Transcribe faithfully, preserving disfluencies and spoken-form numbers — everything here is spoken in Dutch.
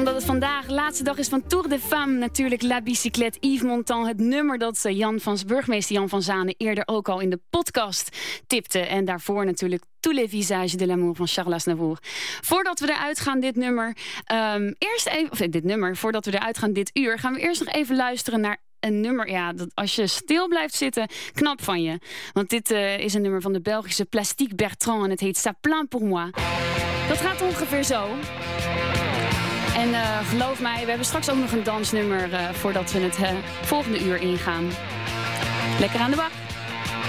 omdat het vandaag de laatste dag is van Tour de Femmes, natuurlijk La Bicyclette, Yves Montand. Het nummer dat Jan van burgemeester Jan van Zanen eerder ook al in de podcast tipte. En daarvoor natuurlijk Tous les visages de l'amour van Charles Aznavour. Voordat we eruit gaan dit nummer, um, eerst even, of dit nummer, voordat we eruit gaan dit uur, gaan we eerst nog even luisteren naar een nummer, ja, dat als je stil blijft zitten, knap van je. Want dit uh, is een nummer van de Belgische Plastique Bertrand en het heet Ça plaint pour moi. Dat gaat ongeveer zo. En uh, geloof mij, we hebben straks ook nog een dansnummer uh, voordat we het uh, volgende uur ingaan. Lekker aan de bak.